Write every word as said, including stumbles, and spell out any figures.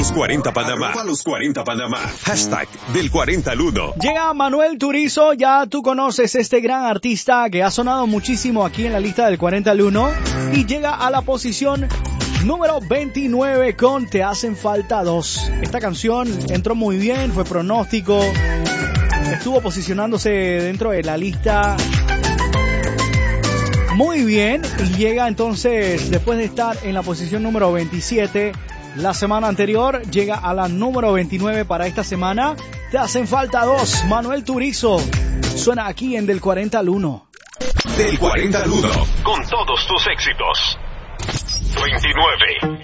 los cuarenta Panamá. Arroba los cuarenta Panamá. Hashtag del cuarenta al uno. Llega Manuel Turizo. Ya tú conoces este gran artista que ha sonado muchísimo aquí en la lista del cuarenta al uno. Y llega a la posición número veintinueve con Te hacen falta dos. Esta canción entró muy bien, fue pronóstico. Estuvo posicionándose dentro de la lista muy bien. Y llega entonces, después de estar en la posición número veintisiete la semana anterior, llega a la número veintinueve para esta semana. Te hacen falta dos. Manuel Turizo. Suena aquí en Del cuarenta al uno. Del cuarenta al uno. Con todos tus éxitos. veintinueve.